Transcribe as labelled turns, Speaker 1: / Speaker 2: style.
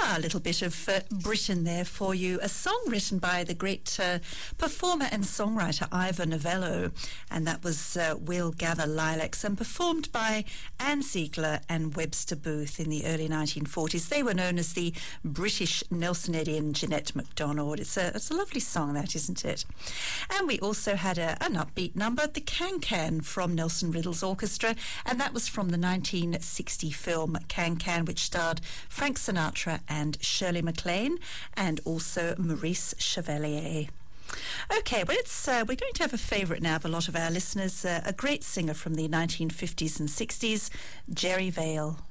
Speaker 1: A little bit of Britain there for you. A song written by the great performer and songwriter Ivor Novello, and that was We'll Gather Lilacs, and performed by Anne Ziegler and Webster Booth in the early 1940s. They were known as the British Nelson Eddy and Jeanette MacDonald. It's a lovely song, that, isn't it? And we also had an upbeat number, the Can-Can from Nelson Riddle's orchestra, and that was from the 1960 film Can-Can, which starred Frank Sinatra and Shirley MacLaine, and also Maurice Chevalier. Okay, well, we're going to have a favourite now of a lot of our listeners, a great singer from the 1950s and 60s, Jerry Vale.